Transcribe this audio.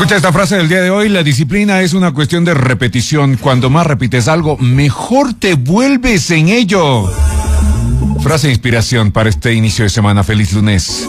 Escucha esta frase del día de hoy: la disciplina es una cuestión de repetición. Cuando más repites algo, mejor te vuelves en ello. Frase de inspiración para este inicio de semana. Feliz lunes.